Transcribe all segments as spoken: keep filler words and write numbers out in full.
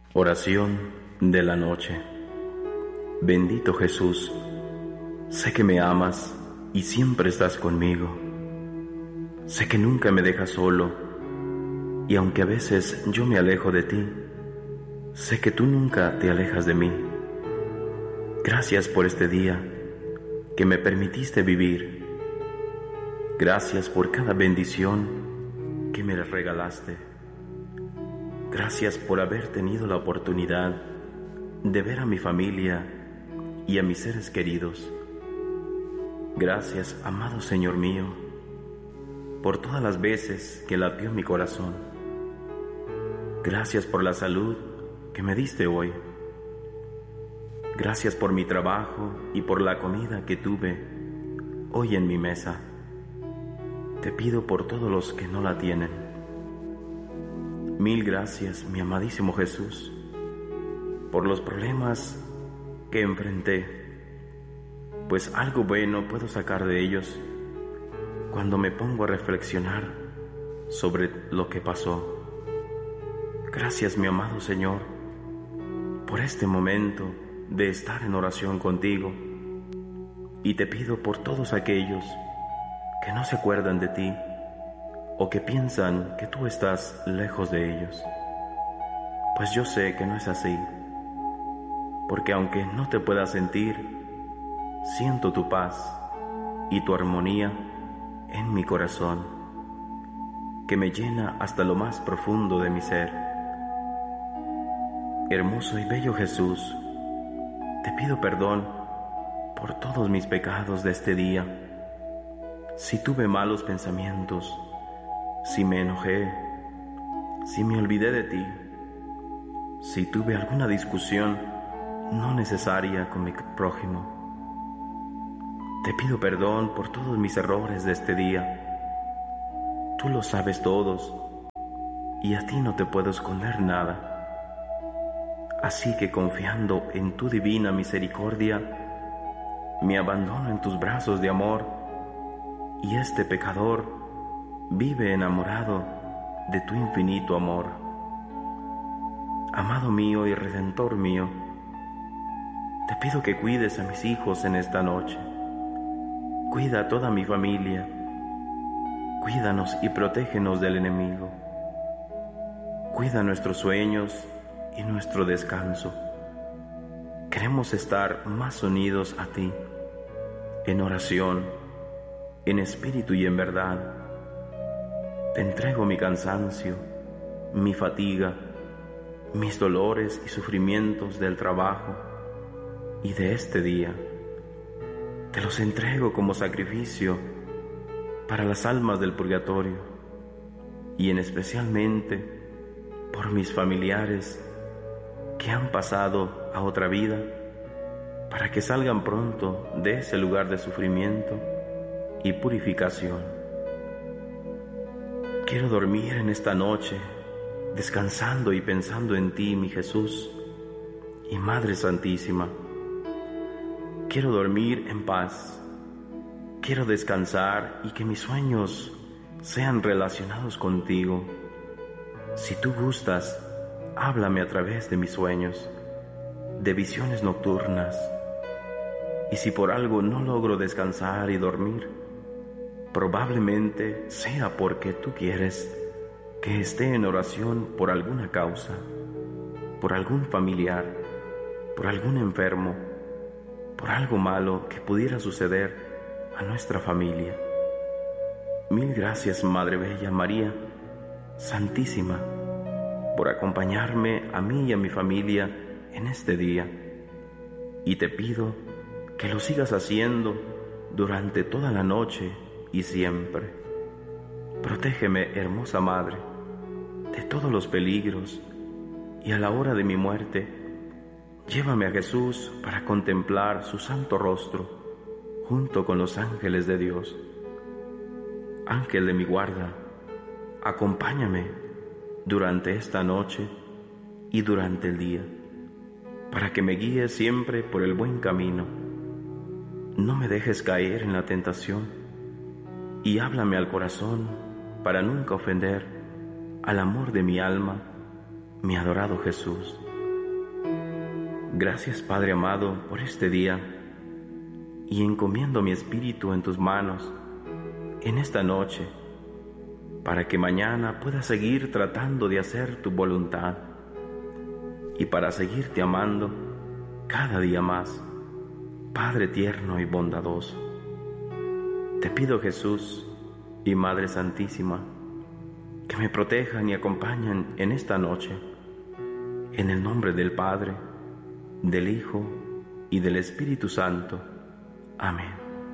Oración de la noche. Bendito Jesús, sé que me amas y siempre estás conmigo. Sé que nunca me dejas solo, y aunque a veces yo me alejo de ti, sé que tú nunca te alejas de mí. Gracias por este día que me permitiste vivir. Gracias por cada bendición que me regalaste. Gracias por haber tenido la oportunidad de ver a mi familia y a mis seres queridos. Gracias, amado Señor mío, por todas las veces que latió mi corazón. Gracias por la salud que me diste hoy. Gracias por mi trabajo y por la comida que tuve hoy en mi mesa. Te pido por todos los que no la tienen. Mil gracias, mi amadísimo Jesús, por los problemas que enfrenté, pues algo bueno puedo sacar de ellos cuando me pongo a reflexionar sobre lo que pasó. Gracias, mi amado Señor, por este momento de estar en oración contigo, y te pido por todos aquellos que no se acuerdan de ti o que piensan que tú estás lejos de ellos, pues yo sé que no es así, porque aunque no te pueda sentir, siento tu paz y tu armonía en mi corazón, que me llena hasta lo más profundo de mi ser. Hermoso y bello Jesús, te pido perdón por todos mis pecados de este día. Si tuve malos pensamientos, si me enojé, si me olvidé de ti, si tuve alguna discusión no necesaria con mi prójimo, te pido perdón por todos mis errores de este día. Tú lo sabes todos y a ti no te puedo esconder nada. Así que confiando en tu divina misericordia, me abandono en tus brazos de amor, y este pecador vive enamorado de tu infinito amor. Amado mío y Redentor mío, te pido que cuides a mis hijos en esta noche. Cuida a toda mi familia. Cuídanos y protégenos del enemigo. Cuida nuestros sueños y nuestro descanso. Queremos estar más unidos a ti, en oración, en espíritu y en verdad. Te entrego mi cansancio, mi fatiga, mis dolores y sufrimientos del trabajo y de este día. Te los entrego como sacrificio para las almas del purgatorio, y en especialmente por mis familiares que han pasado a otra vida, para que salgan pronto de ese lugar de sufrimiento y purificación. Quiero dormir en esta noche, descansando y pensando en ti, mi Jesús y Madre Santísima. Quiero dormir en paz. Quiero descansar y que mis sueños sean relacionados contigo. Si tú gustas, háblame a través de mis sueños, de visiones nocturnas. Y si por algo no logro descansar y dormir, probablemente sea porque tú quieres que esté en oración por alguna causa, por algún familiar, por algún enfermo, por algo malo que pudiera suceder a nuestra familia. Mil gracias, Madre Bella María Santísima, por acompañarme a mí y a mi familia en este día, y te pido que lo sigas haciendo durante toda la noche y siempre. Protégeme, hermosa Madre, de todos los peligros, y a la hora de mi muerte, llévame a Jesús para contemplar su santo rostro junto con los ángeles de Dios. Ángel de mi guarda, acompáñame durante esta noche y durante el día, para que me guíe siempre por el buen camino. No me dejes caer en la tentación, y háblame al corazón para nunca ofender al amor de mi alma, mi adorado Jesús. Gracias, Padre amado, por este día, y encomiendo mi espíritu en tus manos en esta noche, para que mañana pueda seguir tratando de hacer tu voluntad y para seguirte amando cada día más, Padre tierno y bondadoso. Te pido, Jesús y Madre Santísima, que me protejan y acompañen en esta noche, en el nombre del Padre, del Hijo y del Espíritu Santo. Amén.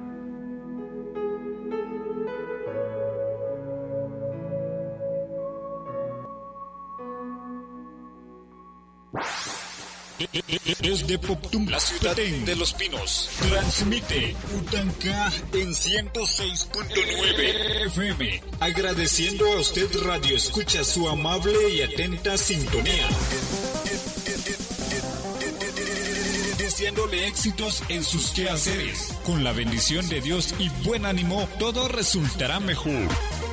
Desde Poptum, la ciudad de Los Pinos, transmite Utanca en ciento seis punto nueve F M. Agradeciendo a usted, Radio Escucha, su amable y atenta sintonía. Deseándole éxitos en sus quehaceres. Con la bendición de Dios y buen ánimo, todo resultará mejor.